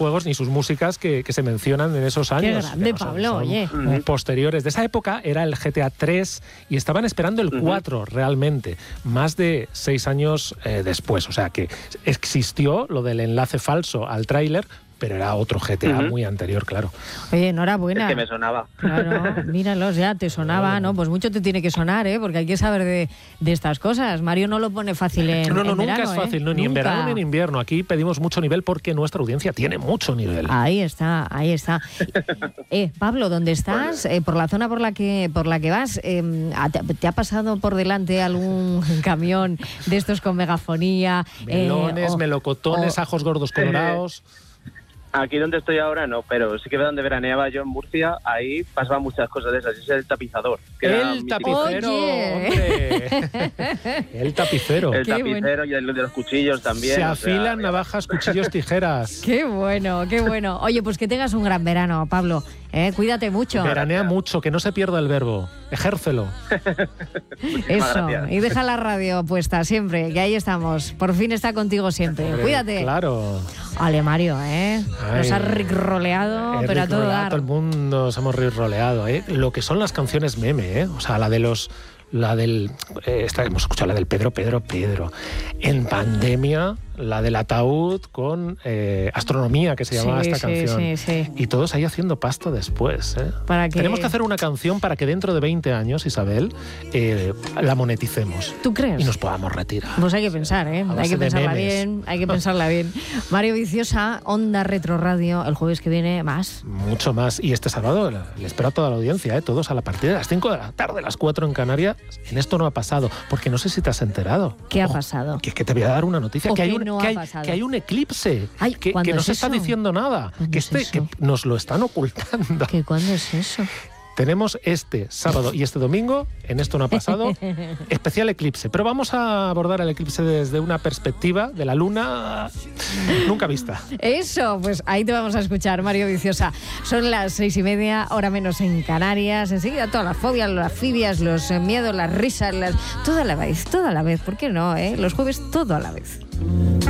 videojuegos ni sus músicas que se mencionan en esos años. Qué grande, Pablo, oye. Posteriores. De esa época era el GTA 3 y estaban esperando el 4 realmente, más de 6 años después. O sea que existió lo del enlace falso al tráiler, pero era otro GTA muy anterior, claro. Oye, enhorabuena. Es que me sonaba. Claro, míralos, ya te sonaba, ¿no? Pues mucho te tiene que sonar, porque hay que saber de estas cosas. Mario no lo pone fácil en nunca verano, es fácil, no, ni en verano ni en invierno. Aquí pedimos mucho nivel porque nuestra audiencia tiene mucho nivel. Ahí está. Pablo, ¿dónde estás? Por la zona por la que vas, ¿te ha pasado por delante algún camión de estos con megafonía? Melones, melocotones, ajos gordos colorados. Aquí donde estoy ahora no, pero sí que donde veraneaba yo en Murcia, ahí pasaban muchas cosas de esas. Es el tapizador. El tapicero, hombre. El tapicero. El tapicero y el de los cuchillos también. Se afilan navajas, cuchillos, tijeras. Qué bueno, qué bueno. Oye, pues que tengas un gran verano, Pablo. Cuídate mucho. Veranea mucho, que no se pierda el verbo. Ejércelo. Eso, gracias. y deja la radio puesta siempre, que ahí estamos. Por fin está contigo siempre. Cuídate. Claro. Vale, Mario, nos has rickroleado, pero a todo dar. Todo el mundo nos hemos rickroleado, Lo que son las canciones meme, O sea, hemos escuchado la del Pedro. En pandemia, la del ataúd con Astronomía, que se llamaba esta canción. Sí. Y todos ahí haciendo pasta después, ¿Para qué? Tenemos que hacer una canción para que dentro de 20 años, Isabel, la moneticemos. ¿Tú crees? Y nos podamos retirar. Pues hay que pensar, Hay que pensarla bien. Mario Viciosa, Onda Retro Radio, el jueves que viene más. Mucho más. Y este sábado le espero a toda la audiencia, todos a la partida de las 5 de la tarde, las 4 en Canarias. En esto no ha pasado, porque no sé si te has enterado. ¿Qué ha pasado? Que te voy a dar una noticia, que hay un eclipse, que no se está diciendo nada, que nos lo están ocultando. ¿Cuándo es eso? Tenemos este sábado y este domingo, en esto no ha pasado, especial eclipse. Pero vamos a abordar el eclipse desde una perspectiva de la luna nunca vista. Eso, pues ahí te vamos a escuchar, Mario Viciosa. Son las 6:30, hora menos en Canarias. Enseguida todas las fobias, las fibias, los miedos, las risas, todo a la vez. ¿Por qué no, Los jueves todo a la vez.